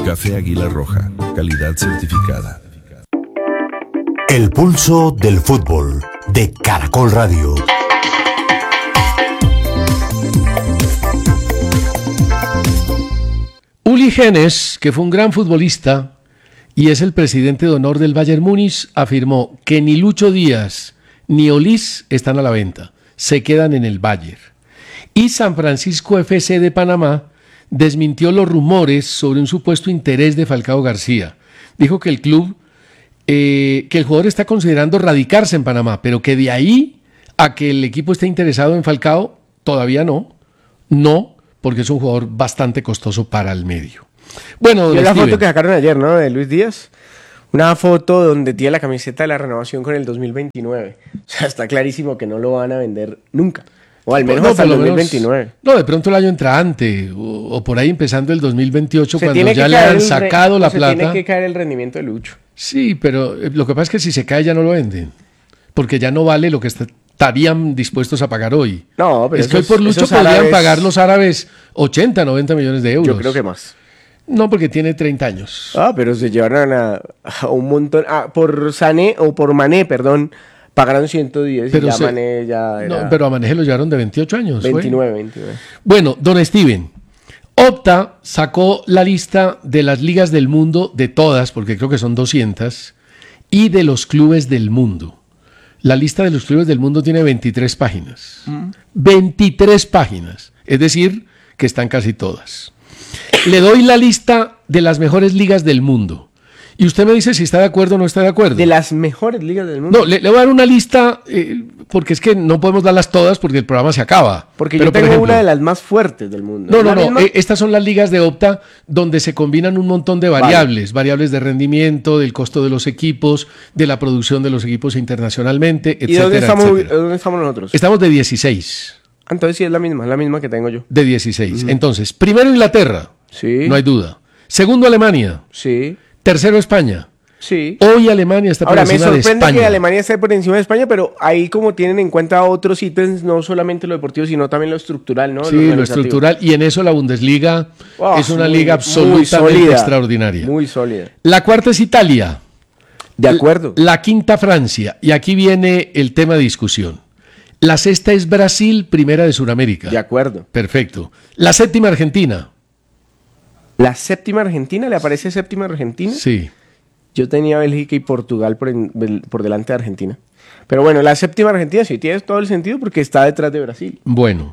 Café Águila Roja, calidad certificada. El pulso del fútbol de Caracol Radio. Uli Hoeneß, que fue un gran futbolista y es el presidente de honor del Bayern Múnich, afirmó que ni Lucho Díaz ni Olís están a la venta, se quedan en el Bayern. Y San Francisco FC de Panamá desmintió los rumores sobre un supuesto interés de Falcao García. Dijo que el club, que el jugador está considerando radicarse en Panamá, pero que de ahí a que el equipo esté interesado en Falcao, todavía no, porque es un jugador bastante costoso para el medio. Bueno, la foto que sacaron ayer, ¿no? De Luis Díaz. Una foto donde tiene la camiseta de la renovación con el 2029. O sea, está clarísimo que no lo van a vender nunca. O al menos hasta el 2029. No, de pronto el año entrante, o por ahí empezando el 2028, se cuando ya le han sacado la plata. Tiene que caer el rendimiento de Lucho. Sí, pero lo que pasa es que si se cae ya no lo venden. Porque ya no vale lo que estarían dispuestos a pagar hoy. No, pero es que hoy por Lucho podrían pagar los árabes 80, 90 millones de euros. Yo creo que más. No, porque tiene 30 años. Pero se llevaron a un montón. Por Sané, o por Mané, perdón, pagaron 110 pero y ya Mané ya era... No, pero a Mané se lo llevaron de 28 años. 29. Bueno, don Steven, Opta sacó la lista de las ligas del mundo, de todas, porque creo que son 200, y de los clubes del mundo. La lista de los clubes del mundo tiene 23 páginas. 23 páginas. Es decir, que están casi todas. Le doy la lista de las mejores ligas del mundo. Y usted me dice si está de acuerdo o no está de acuerdo. ¿De las mejores ligas del mundo? No, le voy a dar una lista, porque es que no podemos darlas todas porque el programa se acaba. Porque yo tengo una de las más fuertes del mundo. No. Estas son las ligas de Opta donde se combinan un montón de variables. Vale. Variables de rendimiento, del costo de los equipos, de la producción de los equipos internacionalmente, etcétera. ¿Y dónde estamos nosotros? Estamos de 16. Entonces sí es la misma que tengo yo. De 16. Entonces, primero Inglaterra. Sí. No hay duda. Segundo Alemania. Sí. Tercero España. Sí. Hoy Alemania está por encima de España. Ahora, me sorprende que Alemania esté por encima de España, pero ahí como tienen en cuenta otros ítems, no solamente lo deportivo, sino también lo estructural, ¿no? Sí, lo estructural, y en eso la Bundesliga es una liga absolutamente extraordinaria. Muy sólida. La cuarta es Italia. De acuerdo. La quinta Francia, y aquí viene el tema de discusión. La sexta es Brasil, primera de Sudamérica. De acuerdo. Perfecto. La séptima Argentina. ¿La séptima Argentina? ¿Le aparece séptima Argentina? Sí. Yo tenía Bélgica y Portugal por delante de Argentina. Pero bueno, la séptima Argentina sí tiene todo el sentido porque está detrás de Brasil. Bueno.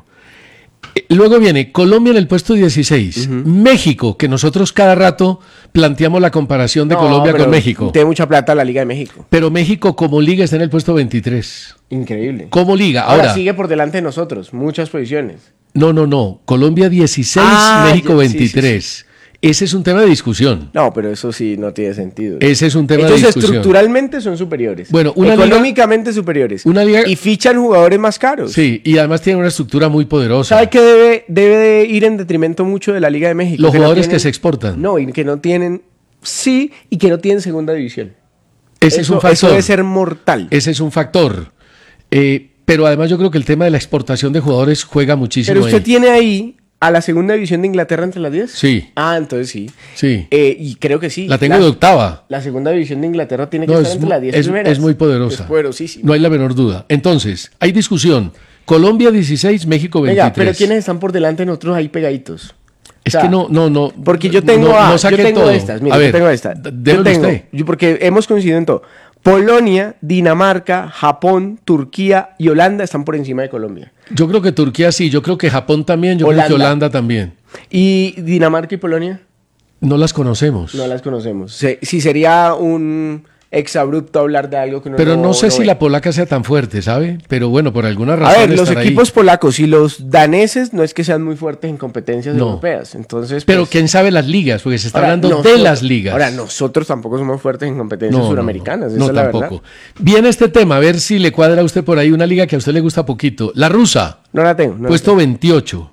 Luego viene Colombia en el puesto 16. México, que nosotros cada rato planteamos la comparación de Colombia con México. Tiene mucha plata la Liga de México. Pero México como liga está en el puesto 23. Increíble. Como liga. Ahora sigue por delante de nosotros, muchas posiciones. No. Colombia 16, México 23. Sí. Ese es un tema de discusión. No, pero eso sí no tiene sentido. Ese es un tema de discusión. Entonces, estructuralmente son superiores. Bueno, económicamente superiores. Una liga... Y fichan jugadores más caros. Sí, y además tienen una estructura muy poderosa. ¿Sabe que debe de ir en detrimento mucho de la Liga de México? Los jugadores que se exportan. No, y que no tienen... Sí, y que no tienen segunda división. Ese es un factor. Eso debe ser mortal. Ese es un factor. Pero además yo creo que el tema de la exportación de jugadores juega muchísimo. Pero usted tiene ahí a la segunda división de Inglaterra entre las 10. Sí. Entonces sí. Sí. Y creo que sí. La tengo de octava. La segunda división de Inglaterra tiene que estar entre las 10 primeras. Es muy poderosa. Es poderosísima. No hay la menor duda. Entonces, hay discusión. Colombia 16, México 23. Venga, pero ¿quiénes están por delante de nosotros ahí pegaditos? Es que no. Porque yo tengo estas. Mira, yo tengo estas. Porque hemos coincidido en todo. Polonia, Dinamarca, Japón, Turquía y Holanda están por encima de Colombia. Yo creo que Turquía sí, yo creo que Japón también, creo que Holanda también. ¿Y Dinamarca y Polonia? No las conocemos. No las conocemos. Sí, sería un exabrupto hablar de algo que Pero no sé si la polaca sea tan fuerte, ¿sabe? Pero bueno, por alguna razón. A ver, los equipos polacos y los daneses no es que sean muy fuertes en competencias europeas. Entonces, pero quién sabe las ligas, porque se está hablando de las ligas. Ahora, nosotros tampoco somos fuertes en competencias suramericanas. No, tampoco. Viene este tema, a ver si le cuadra a usted por ahí una liga que a usted le gusta poquito. La rusa. No la tengo. Puesto 28.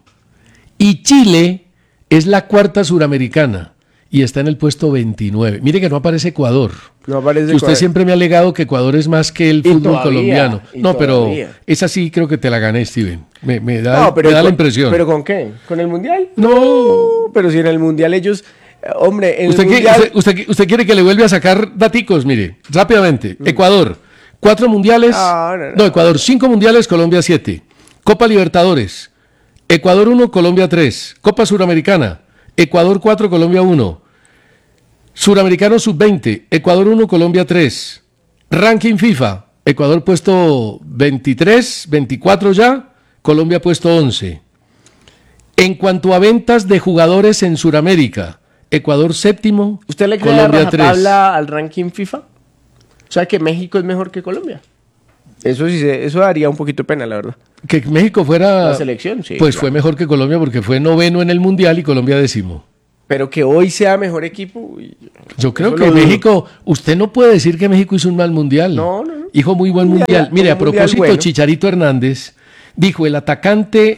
Y Chile es la cuarta suramericana. Y está en el puesto 29. Mire que no aparece Ecuador. No aparece Ecuador. Usted siempre me ha alegado que Ecuador es más que el fútbol colombiano. No, pero esa sí creo que te la gané, Steven. Me da la impresión. ¿Pero con qué? ¿Con el Mundial? No. Pero si en el Mundial ellos... Hombre, en el ¿Usted, mundial... usted quiere que le vuelva a sacar daticos? Mire, rápidamente. Ecuador, 4 mundiales. No, Ecuador, 5 mundiales, Colombia 7. Copa Libertadores, Ecuador 1, Colombia 3. Copa Suramericana, Ecuador 4, Colombia 1. Suramericano Sub-20, Ecuador 1, Colombia 3. Ranking FIFA, Ecuador puesto 23, 24 ya, Colombia puesto 11. En cuanto a ventas de jugadores en Suramérica, Ecuador séptimo, ¿Usted le cree Colombia a 3. rajatabla al ranking FIFA? O sea, que México es mejor que Colombia. Eso sí, eso daría un poquito de pena, la verdad. Que México fuera... La selección, sí. Pues claro. fue mejor que Colombia porque fue noveno en el Mundial y Colombia 10º. Pero que hoy sea mejor equipo... uy, Yo creo eso que lo dudo. México... Usted no puede decir que México hizo un mal Mundial. No. Hizo muy buen Un Mundial. Mire, a mundial propósito, bueno. Chicharito Hernández dijo, el atacante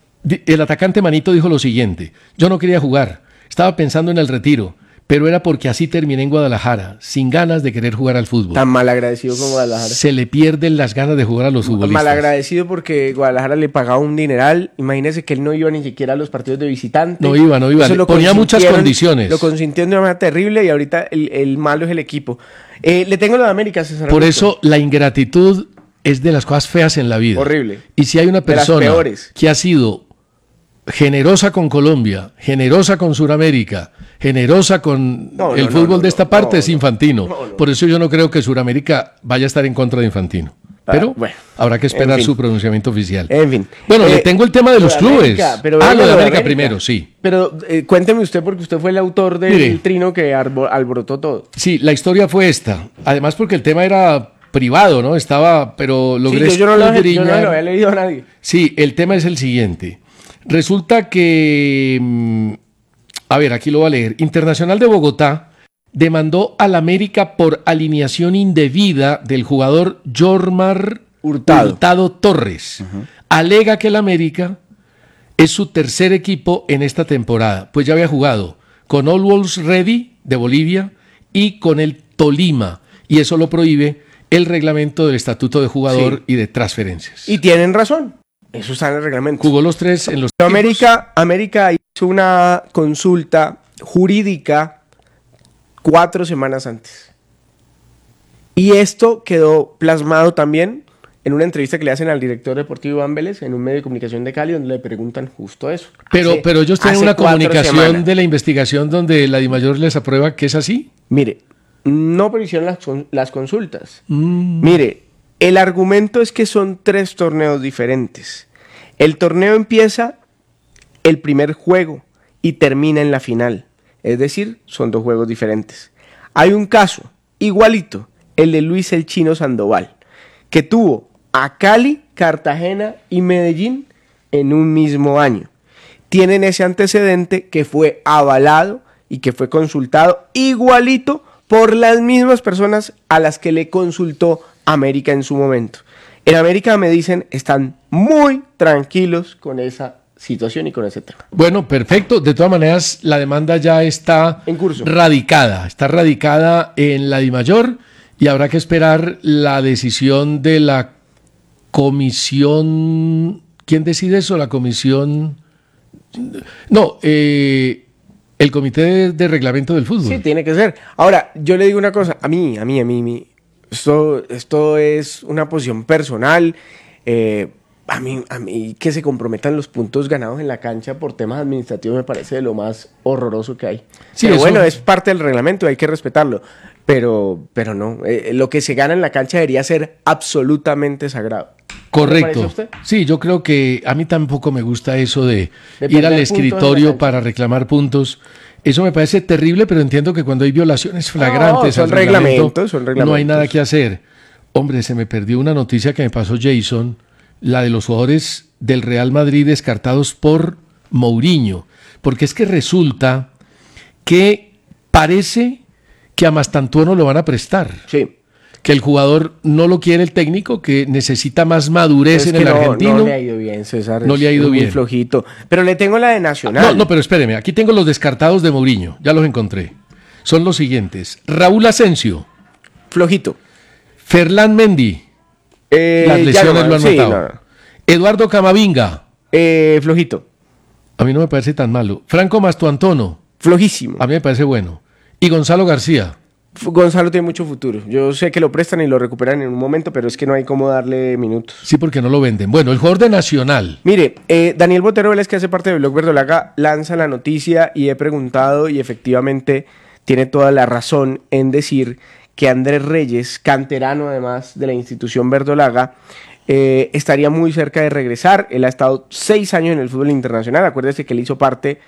Manito dijo lo siguiente: yo no quería jugar, estaba pensando en el retiro, pero era porque así terminé en Guadalajara, sin ganas de querer jugar al fútbol. Tan malagradecido como Guadalajara. Se le pierden las ganas de jugar a los futbolistas. Malagradecido porque Guadalajara le pagaba un dineral. Imagínese que él no iba ni siquiera a los partidos de visitante. No iba. Eso Le ponía muchas condiciones. Lo consintió de una manera terrible y ahorita el malo es el equipo. Le tengo lo de América, César Por Augusto. eso la ingratitud es de las cosas feas en la vida. Horrible. Y si hay una De las persona peores. que ha sido generosa con Colombia, generosa con Sudamérica, generosa con el fútbol de esta parte, es Infantino. Por eso yo no creo que Sudamérica vaya a estar en contra de Infantino. Pero bueno, habrá que esperar en fin. su pronunciamiento oficial. En fin. Bueno, le tengo el tema de los clubes. Pero Lo venga, de América primero, sí. Pero cuénteme usted, porque usted fue el autor del Mire. trino que alborotó todo. Sí, la historia fue esta. Además porque el tema era privado, ¿no? Estaba, pero logré Sí, yo no lo escudriñar. había leído a nadie. Sí, el tema es el siguiente. Resulta que, a ver, aquí lo voy a leer. Internacional de Bogotá demandó al América por alineación indebida del jugador Jormar Hurtado Torres. Alega que el América es su tercer equipo en esta temporada, pues ya había jugado con All Wolves Ready de Bolivia y con el Tolima, y eso lo prohíbe el reglamento del Estatuto de Jugador y de Transferencias. Y tienen razón. Eso está en el reglamento. Jugó los tres en los América hizo una consulta jurídica 4 semanas antes. Y esto quedó plasmado también en una entrevista que le hacen al director deportivo Iván Vélez en un medio de comunicación de Cali, donde le preguntan justo eso. Pero ellos tienen hace una 4 comunicación semanas. de la investigación donde la DIMAYOR les aprueba que es así. Mire, no pero hicieron las consultas. Mire, el argumento es que son 3 torneos diferentes. El torneo empieza el primer juego y termina en la final. Es decir, son 2 juegos diferentes. Hay un caso igualito, el de Luis el Chino Sandoval, que tuvo a Cali, Cartagena y Medellín en un mismo año. Tienen ese antecedente que fue avalado y que fue consultado igualito por las mismas personas a las que le consultó América en su momento. En América me dicen, están muy tranquilos con esa situación y con ese tema. Bueno, perfecto. De todas maneras, la demanda ya está En curso. radicada. Está radicada en la DIMAYOR y habrá que esperar la decisión de la comisión. ¿Quién decide eso? La comisión. No, el comité de reglamento del fútbol. Sí, tiene que ser. Ahora, yo le digo una cosa, a mí, esto es una posición personal. A mí que se comprometan los puntos ganados en la cancha por temas administrativos me parece de lo más horroroso que hay. Sí, pero eso- bueno, es parte del reglamento, hay que respetarlo. Pero no, lo que se gana en la cancha debería ser absolutamente sagrado. Correcto. ¿Le parece a usted? Sí, yo creo que a mí tampoco me gusta eso de ir perder al puntos en la escritorio cancha. para reclamar puntos. Eso me parece terrible, pero entiendo que cuando hay violaciones flagrantes son al reglamento, reglamentos, son no hay reglamentos. nada que hacer. Hombre, se me perdió una noticia que me pasó Jason, la de los jugadores del Real Madrid descartados por Mourinho, porque es que resulta que parece que a Mastantuono lo van a prestar. Sí. Que el jugador no lo quiere el técnico, que necesita más madurez Es en que el argentino. no le ha ido bien, César. No le ha ido es muy bien. flojito. Pero le tengo la de Nacional. No, pero espéreme, aquí tengo los descartados de Mourinho, ya los encontré. Son los siguientes: Raúl Asensio, Flojito. Ferland Mendy, las Ya lesiones no, lo han sí, matado. no. Eduardo Camavinga, Flojito. a mí no me parece tan malo. Franco Mastuantono, flojísimo. A mí me parece bueno. Y Gonzalo García. Gonzalo tiene mucho futuro. Yo sé que lo prestan y lo recuperan en un momento, pero es que no hay cómo darle minutos. Sí, porque no lo venden. Bueno, el jugador de Nacional. Mire, Daniel Botero Vélez, que hace parte del Blog Verdolaga, lanza la noticia y he preguntado y efectivamente tiene toda la razón en decir que Andrés Reyes, canterano además de la institución verdolaga, estaría muy cerca de regresar. Él ha estado 6 años en el fútbol internacional. Acuérdese que él hizo parte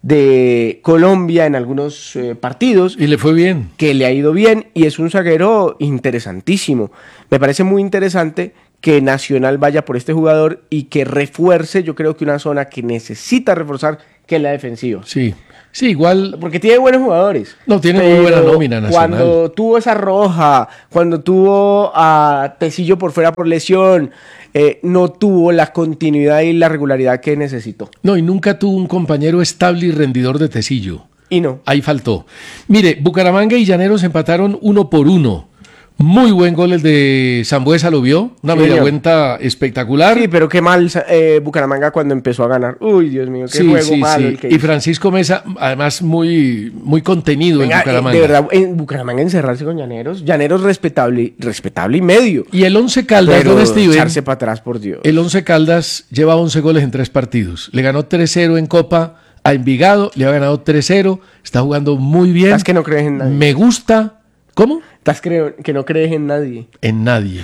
de Colombia en algunos partidos. Y le fue bien. Que le ha ido bien y es un zaguero interesantísimo. Me parece muy interesante que Nacional vaya por este jugador y que refuerce, yo creo que una zona que necesita reforzar, que es la defensiva. Sí. Sí, igual. Porque tiene buenos jugadores. No, tiene muy buena nómina Nacional. Cuando tuvo esa Roja, cuando tuvo a Tecillo por fuera por lesión, no tuvo la continuidad y la regularidad que necesitó. No, y nunca tuvo un compañero estable y rendidor de Tecillo. Y no. Ahí faltó. Mire, Bucaramanga y Llaneros empataron 1-1. Muy buen gol el de Sambuesa, ¿lo vio? Una media vuelta espectacular. Sí, pero qué mal Bucaramanga cuando empezó a ganar. Uy, Dios mío, qué juego malo el que hizo. Y Francisco Mesa, además muy contenido. Venga, en Bucaramanga. De verdad, en Bucaramanga encerrarse con Llaneros. Llaneros respetable y medio. Y el Once Caldas, pero don Steven, echarse para atrás, por Dios. El Once Caldas lleva 11 goles en 3 partidos. Le ganó 3-0 en Copa a Envigado, le ha ganado 3-0. Está jugando muy bien. ¿Estás que no crees en nadie? Me gusta. ¿Cómo? ¿Estás que no crees en nadie? En nadie.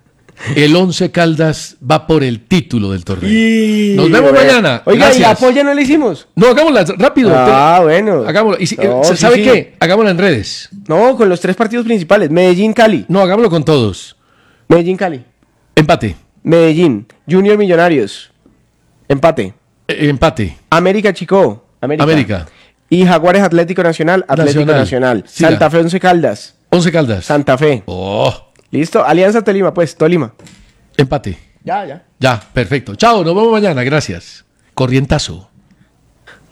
El Once Caldas va por el título del torneo. Nos vemos mañana. Oiga, gracias. ¿y la polla no la hicimos? No, hagámosla rápido. Bueno. Hagámoslo. Y no, ¿sabe sí, qué? Hagámosla en redes. No, con los 3 partidos principales. Medellín-Cali. No, hagámoslo con todos. Medellín-Cali. Empate. Medellín. Junior Millonarios. Empate. Empate. América-Chicó. América. Y Jaguares Atlético Nacional. Atlético Nacional. Santa Fe, Once Caldas. Once Caldas. Santa Fe. Oh. Listo. Alianza Tolima, pues. Tolima. Empate. Ya. Ya, perfecto. Chao, nos vemos mañana. Gracias. Corrientazo.